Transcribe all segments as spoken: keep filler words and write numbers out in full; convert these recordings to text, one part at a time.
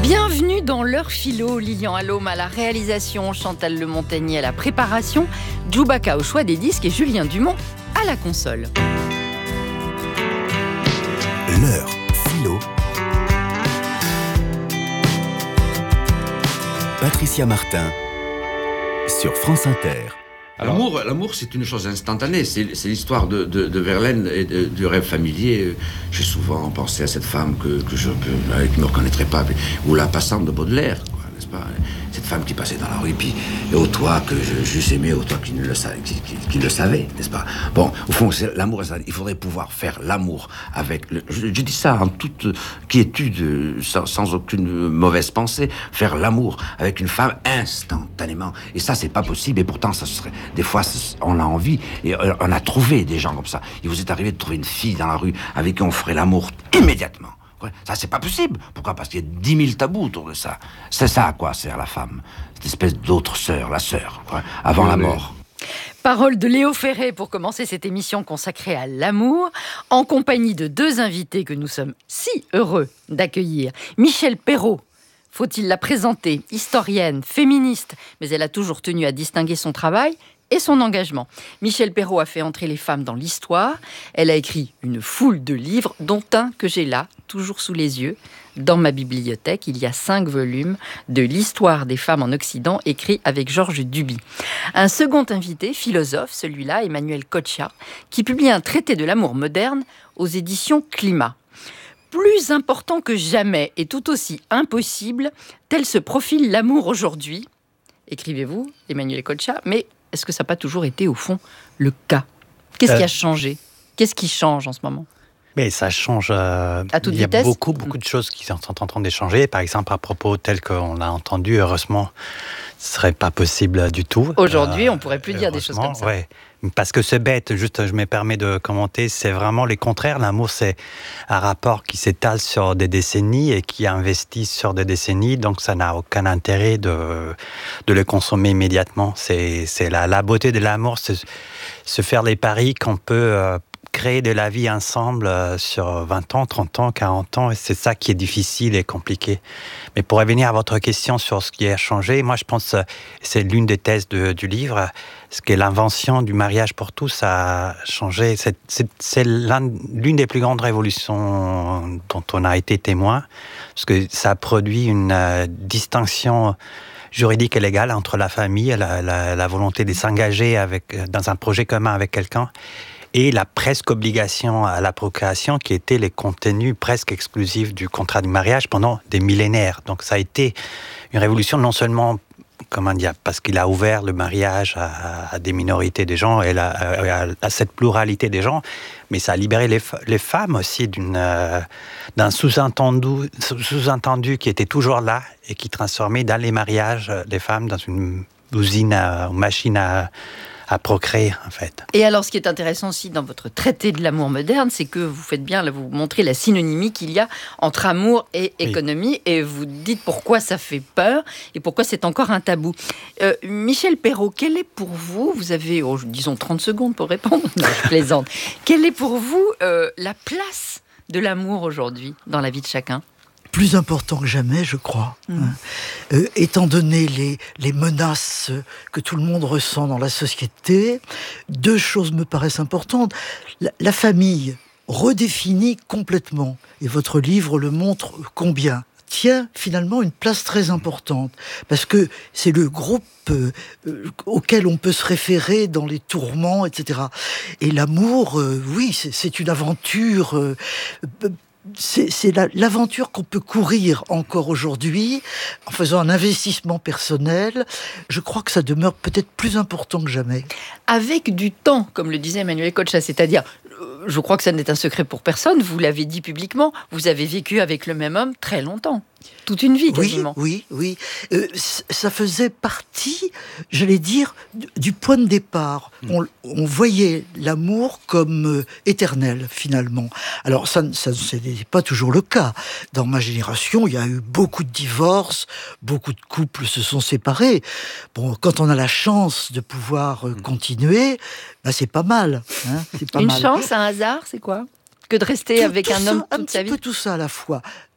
Bienvenue dans l'heure philo. Lilian Allôme à la réalisation, Chantal Le Montagnier à la préparation, Djoubaka au choix des disques et Julien Dumont à la console. L'heure philo. Patricia Martin sur France Inter. Alors, l'amour, l'amour, c'est une chose instantanée. C'est, c'est l'histoire de, de, de Verlaine et de, du rêve familier. J'ai souvent pensé à cette femme que, que je ne me reconnaîtrais pas, ou la passante de Baudelaire, quoi, n'est-ce pas ? Cette femme qui passait dans la rue, puis et au toit que je, j'eusse aimé, au toit qui, ne le, qui, qui, qui le savait, n'est-ce pas ? Bon, au fond, c'est l'amour, il faudrait pouvoir faire l'amour avec... Le, je, je dis ça en toute quiétude, sans, sans aucune mauvaise pensée, faire l'amour avec une femme instantanément. Et ça, c'est pas possible, et pourtant, ça serait... Des fois, on a envie, et on a trouvé des gens comme ça. Il vous est arrivé de trouver une fille dans la rue avec qui on ferait l'amour immédiatement. Ouais, ça, c'est pas possible. Pourquoi ? Parce qu'il y a dix mille tabous autour de ça. C'est ça à quoi sert la femme. Cette espèce d'autre sœur, la sœur, quoi, avant oui, la mort. Parole de Léo Ferré pour commencer cette émission consacrée à l'amour, en compagnie de deux invités que nous sommes si heureux d'accueillir. Michèle Perrault, faut-il la présenter ? Historienne, féministe, mais elle a toujours tenu à distinguer son travail et son engagement. Michèle Perrault a fait entrer les femmes dans l'histoire. Elle a écrit une foule de livres, dont un que j'ai là, toujours sous les yeux. Dans ma bibliothèque, il y a cinq volumes de l'histoire des femmes en Occident, écrit avec Georges Duby. Un second invité, philosophe, celui-là, Emmanuel Coccia, qui publie un traité de l'amour moderne aux éditions Climat. Plus important que jamais et tout aussi impossible, tel se profile l'amour aujourd'hui. Écrivez-vous, Emmanuel Coccia, mais est-ce que ça n'a pas toujours été, au fond, le cas ? Qu'est-ce euh... qui a changé ? Qu'est-ce qui change en ce moment ? Mais ça change. Euh, à toute il y a vitesse. beaucoup, beaucoup de choses qui sont en train d'échanger. Par exemple, à propos tel qu'on l'a entendu, heureusement, ce ne serait pas possible du tout. Aujourd'hui, euh, on ne pourrait plus dire des choses comme ça. Ouais. Parce que c'est bête, juste je me permets de commenter, c'est vraiment les contraires. L'amour, c'est un rapport qui s'étale sur des décennies et qui investit sur des décennies, donc ça n'a aucun intérêt de, de le consommer immédiatement. C'est, c'est la, la beauté de l'amour, c'est se faire les paris qu'on peut euh, créer de la vie ensemble euh, sur vingt ans, trente ans, quarante ans, et c'est ça qui est difficile et compliqué. Mais pour revenir à votre question sur ce qui a changé, moi je pense que c'est l'une des thèses de, du livre, ce que l'invention du mariage pour tous a changé. C'est, c'est, c'est l'un, l'une des plus grandes révolutions dont on a été témoin, parce que ça a produit une euh, distinction juridique et légale entre la famille, la, la, la volonté de s'engager avec, dans un projet commun avec quelqu'un, et la presque obligation à la procréation qui était les contenus presque exclusifs du contrat de mariage pendant des millénaires. Donc ça a été une révolution non seulement, comment dire, parce qu'il a ouvert le mariage à, à des minorités des gens et la, à, à cette pluralité des gens, mais ça a libéré les, les femmes aussi d'une, euh, d'un sous-entendu, sous-entendu qui était toujours là et qui transformait dans les mariages les femmes dans une usine, à, une machine à à procréer, en fait. Et alors, ce qui est intéressant aussi dans votre traité de l'amour moderne, c'est que vous faites bien, là, vous montrez la synonymie qu'il y a entre amour et économie, oui. Et vous dites pourquoi ça fait peur et pourquoi c'est encore un tabou. Euh, Michèle Perrault, quelle est pour vous, vous avez, oh, disons, trente secondes pour répondre, non, je plaisante, quelle est pour vous euh, la place de l'amour aujourd'hui dans la vie de chacun ? Plus important que jamais, je crois. Mmh. Euh, étant donné les, les menaces que tout le monde ressent dans la société, deux choses me paraissent importantes. La, la famille redéfinie complètement, et votre livre le montre combien, tient finalement une place très importante, parce que c'est le groupe euh, euh, auquel on peut se référer dans les tourments, et cetera. Et l'amour, euh, oui, c'est, c'est une aventure... Euh, C'est, c'est la, l'aventure qu'on peut courir encore aujourd'hui en faisant un investissement personnel. Je crois que ça demeure peut-être plus important que jamais. Avec du temps, comme le disait Emmanuel Coccia, c'est-à-dire, je crois que ça n'est un secret pour personne, vous l'avez dit publiquement, vous avez vécu avec le même homme très longtemps. Toute une vie, quasiment. Oui, oui, oui. Euh, ça faisait partie, j'allais dire, du point de départ. Mmh. On, on voyait l'amour comme euh, éternel, finalement. Alors, ça, ça n'est pas toujours le cas. Dans ma génération, il y a eu beaucoup de divorces, beaucoup de couples se sont séparés. Bon, quand on a la chance de pouvoir euh, continuer, bah, c'est pas mal. Hein, c'est pas une mal. chance, un hasard, c'est quoi ? Que de rester tout, avec tout un ça, homme toute un sa vie ? Un petit peu tout ça à la fois.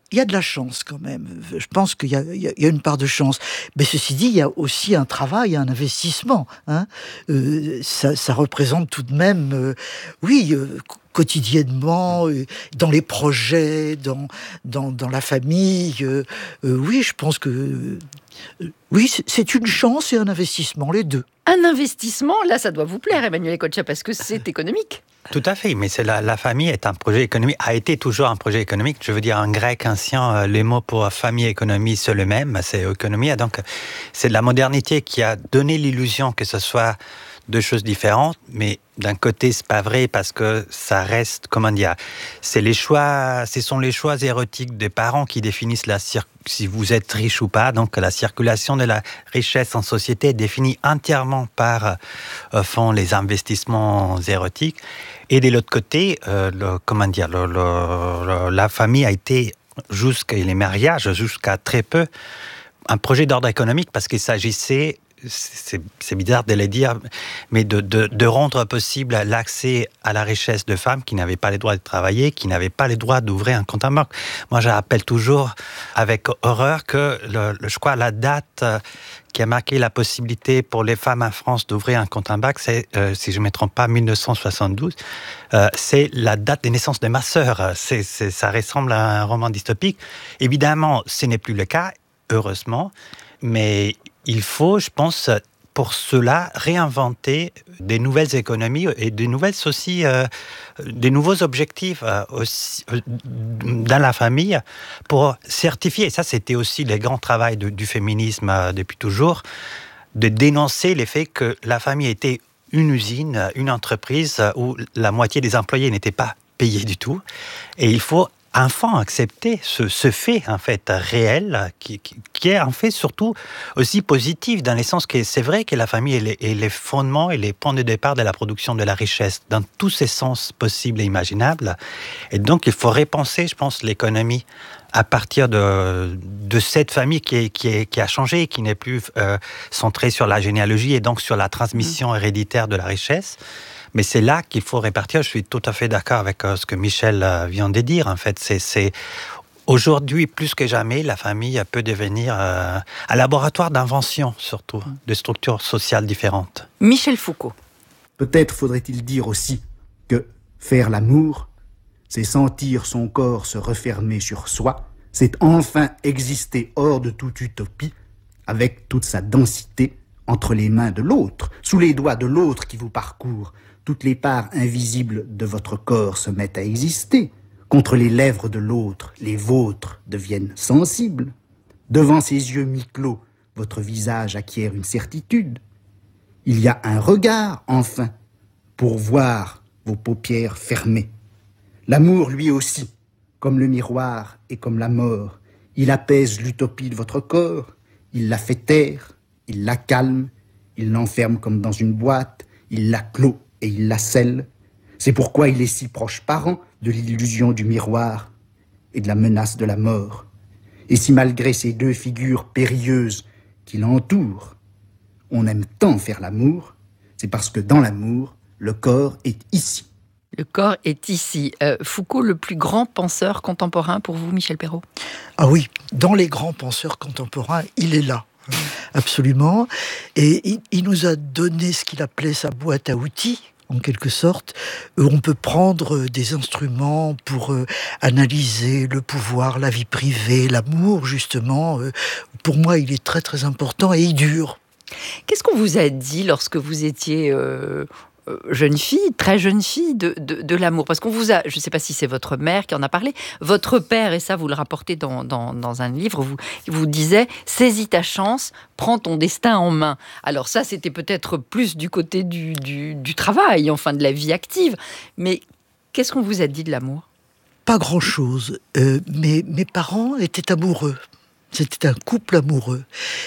il y a de la chance quand même. Je pense qu'il y a, il y a une part de chance. Mais ceci dit, il y a aussi un travail, un investissement. Hein. Euh, ça, ça représente tout de même, euh, oui, euh, quotidiennement, euh, dans les projets, dans, dans, dans la famille. Euh, euh, oui, je pense que... Euh, oui, c'est une chance et un investissement, les deux. Un investissement, là, ça doit vous plaire, Emmanuel Ecocha, parce que c'est économique. Tout à fait, mais c'est la, la famille est un projet économique, a été toujours un projet économique. Je veux dire, en grec ancien, les mots pour famille et économie, c'est le même, c'est économie. Donc, c'est de la modernité qui a donné l'illusion que ce soit deux choses différentes, mais d'un côté, c'est pas vrai parce que ça reste, comment dire, c'est les choix, ce sont les choix érotiques des parents qui définissent la cir- si vous êtes riche ou pas. Donc, la circulation de la richesse en société est définie entièrement par, euh, font les investissements érotiques. Et de l'autre côté, euh, le, comment dire, le, le, le, la famille a été jusqu'à les mariages, jusqu'à très peu, un projet d'ordre économique parce qu'il s'agissait, c'est, c'est bizarre de le dire, mais de, de, de rendre possible l'accès à la richesse de femmes qui n'avaient pas les droits de travailler, qui n'avaient pas les droits d'ouvrir un compte en banque. Moi, je rappelle toujours avec horreur que, le, le, je crois, la date qui a marqué la possibilité pour les femmes en France d'ouvrir un compte en banque, c'est, euh, si je ne me trompe pas, mille neuf cent soixante-douze, euh, c'est la date de naissance de ma sœur. C'est, c'est, ça ressemble à un roman dystopique. Évidemment, ce n'est plus le cas, heureusement, mais il faut, je pense, pour cela, réinventer des nouvelles économies et des nouvelles aussi, euh, des nouveaux objectifs euh, aussi, euh, dans la famille pour certifier, et ça c'était aussi le grand travail de, du féminisme euh, depuis toujours, de dénoncer les faits que la famille était une usine, une entreprise où la moitié des employés n'étaient pas payés du tout, et il faut enfin accepter ce, ce fait en fait réel qui, qui, qui est en fait surtout aussi positif dans le sens que c'est vrai que la famille est les, est les fondements et les points de départ de la production de la richesse dans tous ses sens possibles et imaginables, et donc il faut repenser, je pense, l'économie à partir de, de cette famille qui, est, qui, est, qui a changé, qui n'est plus euh, centrée sur la généalogie et donc sur la transmission héréditaire de la richesse. Mais c'est là qu'il faut répartir. Je suis tout à fait d'accord avec ce que Michel vient de dire. En fait, c'est, c'est aujourd'hui, plus que jamais, la famille peut devenir euh, un laboratoire d'invention, surtout, de structures sociales différentes. Michel Foucault. Peut-être faudrait-il dire aussi que faire l'amour, c'est sentir son corps se refermer sur soi, c'est enfin exister hors de toute utopie, avec toute sa densité, entre les mains de l'autre, sous les doigts de l'autre qui vous parcourt. Toutes les parts invisibles de votre corps se mettent à exister. Contre les lèvres de l'autre, les vôtres deviennent sensibles. Devant ses yeux mi-clos, votre visage acquiert une certitude. Il y a un regard, enfin, pour voir vos paupières fermées. L'amour, lui aussi, comme le miroir et comme la mort, il apaise l'utopie de votre corps, il la fait taire, il la calme, il l'enferme comme dans une boîte, il la clôt et il la scelle. C'est pourquoi il est si proche parent de l'illusion du miroir et de la menace de la mort. Et si malgré ces deux figures périlleuses qui l'entourent, on aime tant faire l'amour, c'est parce que dans l'amour, le corps est ici. Le corps est ici. Euh, Foucault, le plus grand penseur contemporain pour vous, Michel Perrault ? Ah oui, dans les grands penseurs contemporains, il est là. Absolument. Et il, il nous a donné ce qu'il appelait sa boîte à outils, en quelque sorte. On peut prendre des instruments pour euh, analyser le pouvoir, la vie privée, l'amour, justement. Euh, pour moi, il est très, très important et il dure. Qu'est-ce qu'on vous a dit lorsque vous étiez... Euh... jeune fille, très jeune fille, de, de, de l'amour. Parce qu'on vous a, je ne sais pas si c'est votre mère qui en a parlé, votre père, et ça vous le rapportez dans, dans, dans un livre, vous, vous disait « Saisis ta chance, prends ton destin en main ». Alors ça, c'était peut-être plus du côté du, du, du travail, enfin de la vie active. Mais qu'est-ce qu'on vous a dit de l'amour ? Pas grand-chose. Euh, mes, mes parents étaient amoureux. C'était un couple amoureux.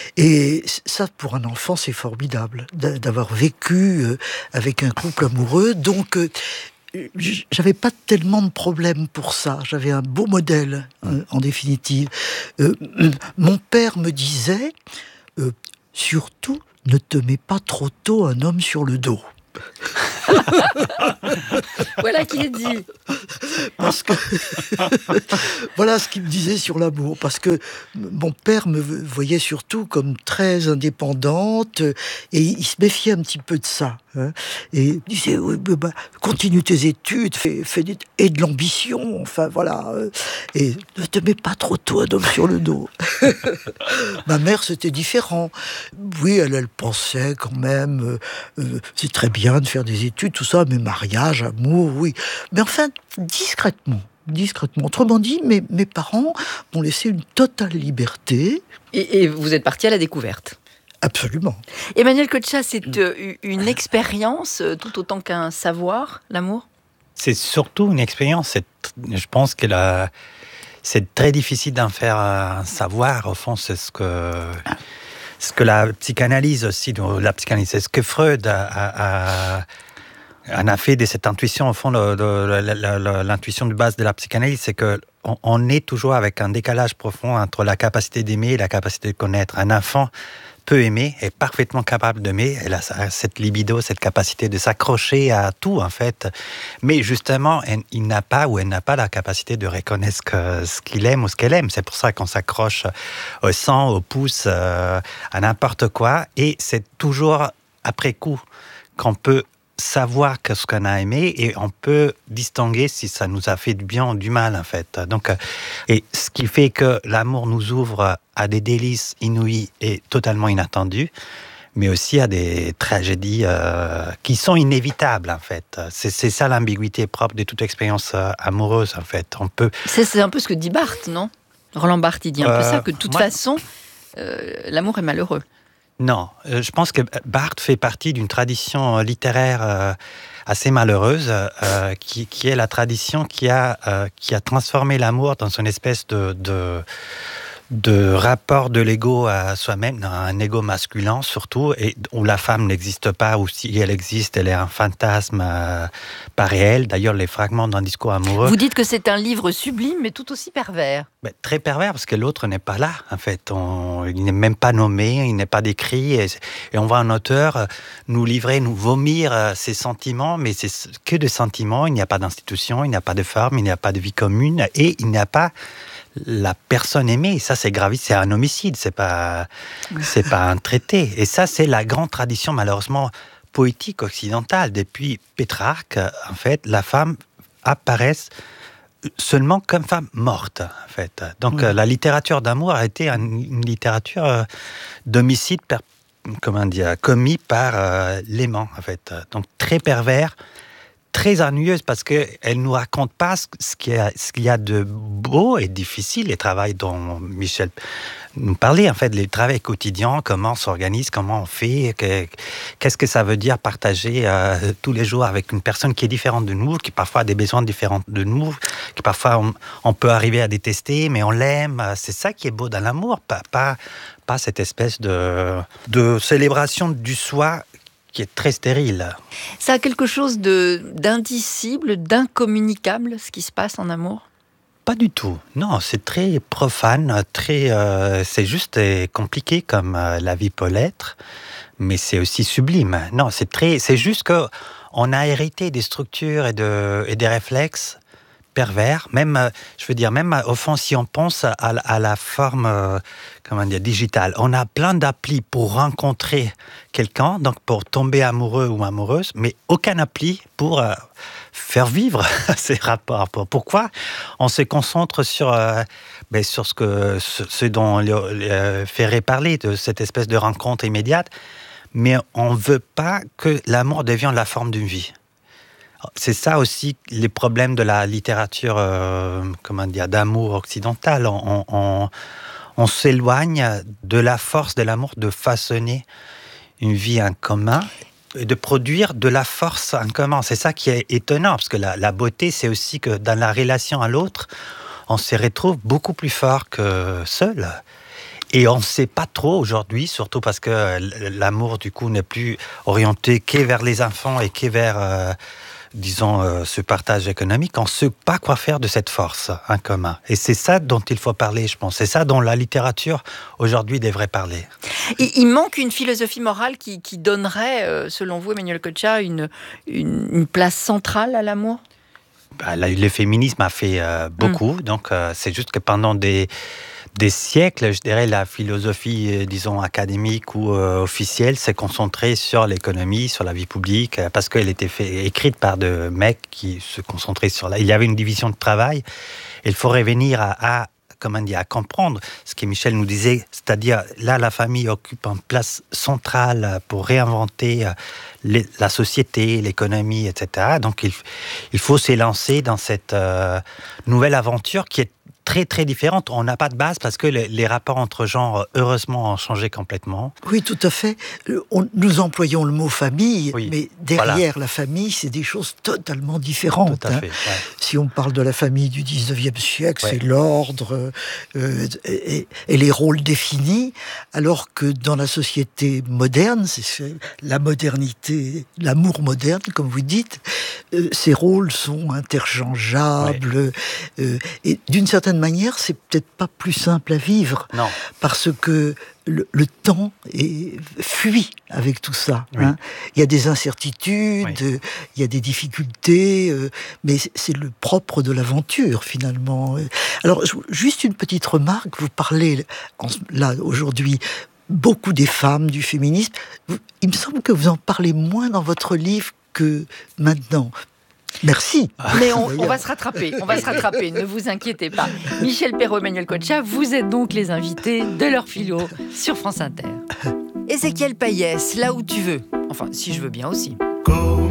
Et ça, pour un enfant, c'est formidable d'avoir vécu avec un couple amoureux. Donc, j'avais pas tellement de problèmes pour ça. J'avais un beau modèle, en définitive. Euh, mon père me disait, euh, surtout, ne te mets pas trop tôt un homme sur le dos. Voilà qui est dit. Parce que voilà ce qu'il me disait sur l'amour. Parce que mon père me voyait surtout comme très indépendante et il se méfiait un petit peu de ça. Hein. Et il disait oui, bah, continue tes études, fais, fais des... et de l'ambition. Enfin voilà. Et ne te mets pas trop tôt un homme sur le dos. Ma mère, c'était différent. Oui, elle, elle pensait quand même, euh, euh, c'est très bien de faire des études, tout ça, mais mariage, amour, oui. Mais enfin, discrètement. Discrètement. Autrement dit, mes, mes parents m'ont laissé une totale liberté. Et, et vous êtes parti à la découverte. Absolument. Emmanuel Kocha, c'est euh, une expérience euh, tout autant qu'un savoir, l'amour ? C'est surtout une expérience. C'est, je pense que la, c'est très difficile d'en faire un savoir. Au fond, c'est ce que, ce que la psychanalyse aussi, la psychanalyse, c'est ce que Freud a, a, a On a fait de cette intuition, au fond, le, le, le, le, l'intuition de base de la psychanalyse, c'est qu'on on est toujours avec un décalage profond entre la capacité d'aimer et la capacité de connaître. Un enfant peut aimer, est parfaitement capable d'aimer, elle a cette libido, cette capacité de s'accrocher à tout, en fait. Mais justement, elle, il n'a pas ou elle n'a pas la capacité de reconnaître ce, que, ce qu'il aime ou ce qu'elle aime. C'est pour ça qu'on s'accroche au sang, au pouce, euh, à n'importe quoi. Et c'est toujours après coup qu'on peut savoir ce qu'on a aimé et on peut distinguer si ça nous a fait du bien ou du mal, en fait. Donc, et ce qui fait que l'amour nous ouvre à des délices inouïs et totalement inattendus, mais aussi à des tragédies euh, qui sont inévitables, en fait. C'est, c'est ça l'ambiguïté propre de toute expérience euh, amoureuse, en fait. On peut... c'est, c'est un peu ce que dit Barthes, non ? Roland Barthes, il dit un euh, peu ça, que de toute moi... façon, euh, l'amour est malheureux. Non, je pense que Barthes fait partie d'une tradition littéraire euh, assez malheureuse, euh, qui, qui est la tradition qui a, euh, qui a transformé l'amour dans une espèce de, de, de rapport de l'ego à soi-même, dans un ego masculin surtout, et où la femme n'existe pas, ou si elle existe, elle est un fantasme euh, pas réel. D'ailleurs, les fragments d'un discours amoureux... Vous dites que c'est un livre sublime, mais tout aussi pervers. Ben, très pervers, parce que l'autre n'est pas là, en fait. On, il n'est même pas nommé, il n'est pas décrit, et, et on voit un auteur nous livrer, nous vomir euh, ses sentiments, mais c'est que des sentiments, il n'y a pas d'institution, il n'y a pas de forme, il n'y a pas de vie commune, et il n'y a pas la personne aimée. Ça, c'est grave, c'est un homicide, c'est pas, c'est pas un traité. Et ça, c'est la grande tradition, malheureusement, poétique occidentale. Depuis Pétrarque, en fait, la femme apparaît seulement comme femme morte, en fait. Donc, mmh. la littérature d'amour a été une, une littérature euh, d'homicide, per, comment dire, commis par euh, l'aimant, en fait. Donc, très pervers, très ennuyeuse, parce qu'elle ne nous raconte pas ce qu'il, y a, ce qu'il y a de beau et difficile, les travaux dont Michel nous parlait, en fait, les travaux quotidiens, comment on s'organise, comment on fait, que, qu'est-ce que ça veut dire partager euh, tous les jours avec une personne qui est différente de nous, qui parfois a des besoins différents de nous, qui parfois on, on peut arriver à détester, mais on l'aime. C'est ça qui est beau dans l'amour, pas, pas, pas cette espèce de, de célébration du soi qui est très stérile. Ça a quelque chose de, d'indicible, d'incommunicable, ce qui se passe en amour ? Pas du tout. Non, c'est très profane, très, euh, c'est juste compliqué comme euh, la vie peut l'être, mais c'est aussi sublime. Non, c'est très, c'est juste que on a hérité des structures et, de, et des réflexes pervers, même, je veux dire, même au fond, si on pense à, à la forme, euh, comment dire, digitale, on a plein d'applis pour rencontrer quelqu'un, donc pour tomber amoureux ou amoureuse, mais aucun appli pour euh, faire vivre ces rapports. Pourquoi on se concentre sur, euh, ben, sur ce, que, ce, ce dont euh, Ferré parlait, de cette espèce de rencontre immédiate, mais on ne veut pas que l'amour devienne la forme d'une vie. C'est ça aussi les problèmes de la littérature, euh, comment dire, d'amour occidentale. On, on, on s'éloigne de la force de l'amour de façonner une vie en commun et de produire de la force en commun. C'est ça qui est étonnant, parce que la, la beauté, c'est aussi que dans la relation à l'autre, on se retrouve beaucoup plus fort que seul. Et on ne sait pas trop aujourd'hui, surtout parce que l'amour, du coup, n'est plus orienté que vers les enfants et que vers... Euh, disons, euh, ce partage économique, on ne sait pas quoi faire de cette force en commun. Et c'est ça dont il faut parler, je pense. C'est ça dont la littérature, aujourd'hui, devrait parler. Et il manque une philosophie morale qui, qui donnerait, euh, selon vous, Emmanuel Kocha, une, une, une place centrale à l'amour ? Bah, le féminisme a fait euh, beaucoup. Mmh. Donc, euh, c'est juste que pendant des... Des siècles, je dirais, la philosophie, disons, académique ou euh, officielle s'est concentrée sur l'économie, sur la vie publique, euh, parce qu'elle était fait, écrite par des mecs qui se concentraient sur la... Il y avait une division de travail. Il faut revenir à, à, comment dire, à comprendre ce que Michel nous disait, c'est-à-dire, là, la famille occupe une place centrale pour réinventer les, la société, l'économie, et cetera. Donc, il, il faut s'élancer dans cette euh, nouvelle aventure qui est très très différente. On n'a pas de base parce que les, les rapports entre genres, heureusement, ont changé complètement. Oui, tout à fait. On, nous employons le mot famille, oui, mais derrière voilà. la famille, c'est des choses totalement différentes. Tout à fait, hein. ouais. Si on parle de la famille du dix-neuvième siècle, ouais. c'est l'ordre euh, et, et les rôles définis, alors que dans la société moderne, c'est la modernité, l'amour moderne, comme vous dites, euh, ces rôles sont interchangeables. Ouais. Euh, et d'une certaine manière, c'est peut-être pas plus simple à vivre. Non. Parce que le, le temps est, fuit avec tout ça. Oui. Hein. Il y a des incertitudes, oui. il y a des difficultés, euh, mais c'est le propre de l'aventure, finalement. Alors, juste une petite remarque. Vous parlez, là, aujourd'hui, beaucoup des femmes, du féminisme. Il me semble que vous en parlez moins dans votre livre que maintenant. Merci. Mais on, on va se rattraper, on va se rattraper, ne vous inquiétez pas. Michel Perrault, Emmanuel Kocha, vous êtes donc les invités de L'heure philo sur France Inter. Ézéchiel Payès, là où tu veux. Enfin, si je veux bien aussi. Go.